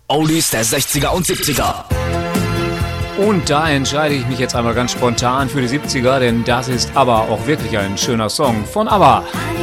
Oldies der 60er und 70er. Und da entscheide ich mich jetzt einmal ganz spontan für die 70er, denn das ist ABBA auch wirklich ein schöner Song von ABBA.